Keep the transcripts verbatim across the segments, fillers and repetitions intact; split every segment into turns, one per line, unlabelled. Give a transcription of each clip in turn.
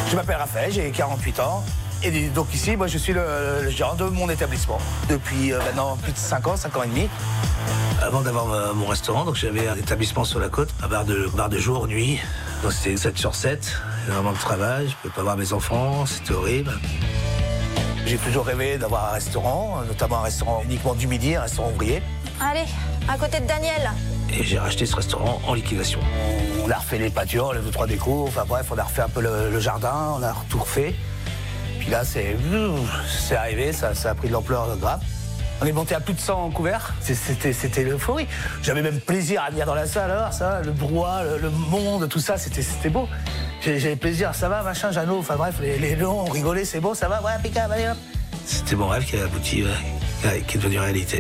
Je m'appelle Raphaël, j'ai quarante-huit ans. Et donc ici, moi je suis le, le gérant de mon établissement. Depuis euh, maintenant plus de cinq ans, cinq ans et demi. Avant d'avoir euh, mon restaurant, donc j'avais un établissement sur la côte, un bar de, bar de jour, nuit. Donc c'était sept sur sept, énormément de travail, je ne pouvais pas voir mes enfants, c'était horrible. J'ai toujours rêvé d'avoir un restaurant, notamment un restaurant uniquement du midi, un restaurant ouvrier.
Allez, à côté de Daniel.
Et j'ai racheté ce restaurant en liquidation. On a refait les pâtures, les deux, trois décos, enfin bref, on a refait un peu le, le jardin, on a tout refait. Puis là, c'est c'est arrivé, ça, ça a pris de l'ampleur grave. On est monté à plus de cent couverts, c'était c'était l'euphorie. J'avais même plaisir à venir dans la salle, alors ça, le brouhaha, le, le monde, tout ça, c'était c'était beau. J'avais plaisir, ça va, machin, Jeannot, enfin bref, les, les longs, on rigolait, c'est beau, ça va, ouais, impeccable, allez hop. C'était mon rêve qui a abouti, ouais, qui est devenu réalité.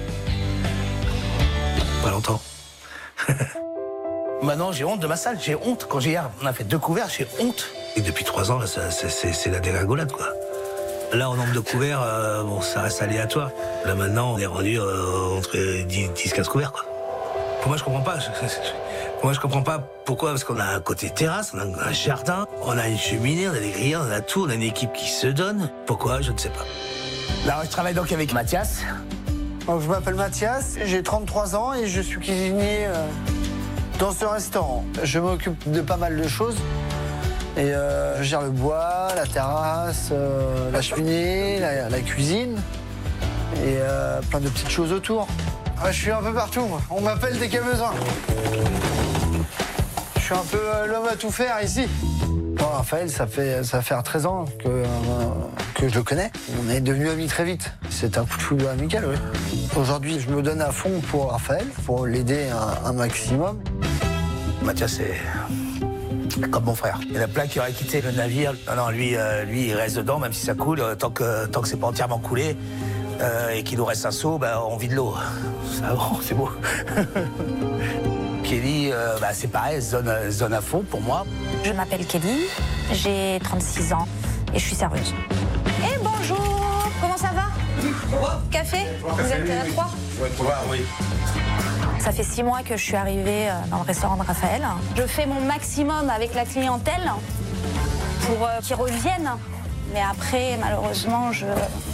Pas longtemps. Maintenant, j'ai honte de ma salle, j'ai honte. Quand j'ai on a fait deux couverts, j'ai honte. Et depuis trois ans, c'est la dégringolade, quoi. Là, en nombre de couverts, euh, bon, ça reste aléatoire. Là, maintenant, on est rendu euh, entre dix quinze couverts, quoi. Pour moi, je comprends pas. Je, je, je, pour moi, je comprends pas pourquoi. Parce qu'on a un côté terrasse, on a un jardin, on a une cheminée, on a des grillades, on a tout, on a une équipe qui se donne. Pourquoi, je ne sais pas. Là, je travaille donc avec Mathias.
Donc, je m'appelle Mathias, j'ai trente-trois ans et je suis cuisinier euh, dans ce restaurant. Je m'occupe de pas mal de choses. Et euh, je gère le bois, la terrasse, euh, la cheminée, la, la cuisine et euh, plein de petites choses autour. Ah, je suis un peu partout, moi. On m'appelle dès qu'il y a besoin. Je suis un peu euh, l'homme à tout faire ici. Bon, Raphaël, ça fait, ça fait treize ans que, euh, que je le connais. On est devenus amis très vite. C'est un coup de foudre amical, oui. Aujourd'hui, je me donne à fond pour Raphaël, pour l'aider un, un maximum.
Mathias, c'est comme mon frère. Il y en a plein qui auraient quitté le navire. Non, non, lui, euh, lui, il reste dedans, même si ça coule. Tant que, tant que c'est pas entièrement coulé euh, et qu'il nous reste un seau, bah, on vit de l'eau. Ça, bon, c'est beau. Kelly, euh, bah, c'est pareil, elle se donne, elle se donne à fond pour moi.
Je m'appelle Kelly, j'ai trente-six ans et je suis serveuse. Eh bonjour, comment ça va? Café? Vous êtes à trois?
Ouais, trois, oui.
Ça fait six mois que je suis arrivée dans le restaurant de Raphaël. Je fais mon maximum avec la clientèle pour qu'ils reviennent. Mais après, malheureusement, je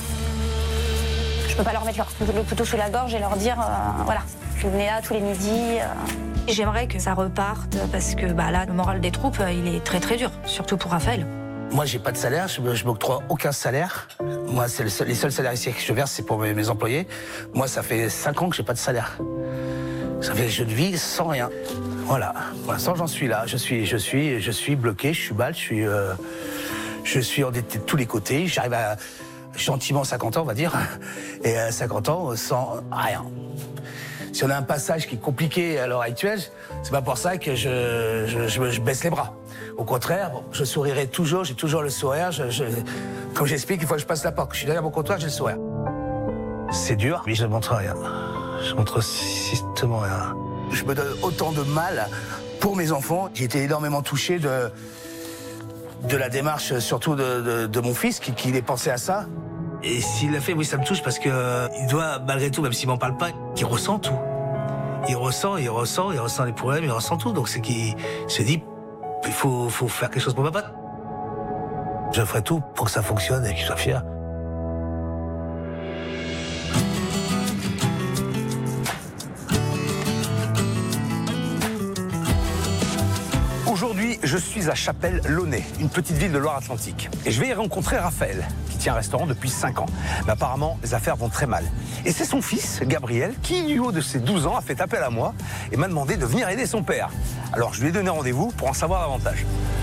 je peux pas leur mettre leur, le couteau sous la gorge et leur dire, euh, voilà, je venais là tous les midis. Euh. J'aimerais que ça reparte parce que bah, là, le moral des troupes, il est très très dur, surtout pour Raphaël. Moi,
j'ai pas de salaire, je ne m'octroie aucun salaire. Moi, c'est le seul, les seuls salaires ici que je verse, c'est pour mes, mes employés. Moi, ça fait cinq ans que j'ai pas de salaire. Ça fait je ne vis sans rien. Voilà. Pour l'instant, j'en suis là. Je suis, je suis, je suis bloqué. Je suis mal. Je suis, euh, je suis endetté de tous les côtés. J'arrive à gentiment cinquante ans, on va dire, et à cinquante ans sans rien. Si on a un passage qui est compliqué à l'heure actuelle, c'est pas pour ça que je, je, je, je baisse les bras. Au contraire, je sourirai toujours. J'ai toujours le sourire. Je, je, comme j'explique, une fois que je passe la porte, que je suis derrière mon comptoir, j'ai le sourire. C'est dur, mais je ne montre rien. Je montre systématiquement rien. Je me donne autant de mal pour mes enfants. J'ai été énormément touché de, de la démarche, surtout de, de, de mon fils, qui, qui ait pensé à ça. Et s'il l'a fait, oui, ça me touche parce que euh, il doit, malgré tout, même s'il m'en parle pas, il ressent tout. Il ressent, il ressent, il ressent les problèmes, il ressent tout. Donc c'est qu'il se dit, il faut, faut faire quelque chose pour papa. Je ferai tout pour que ça fonctionne et qu'il soit fier.
Aujourd'hui, je suis à Chapelle-Launay, une petite ville de Loire-Atlantique. Et je vais y rencontrer Raphaël, qui tient un restaurant depuis cinq ans. Mais apparemment, les affaires vont très mal. Et c'est son fils, Gabriel, qui, du haut de ses douze ans, a fait appel à moi et m'a demandé de venir aider son père. Alors, je lui ai donné rendez-vous pour en savoir davantage.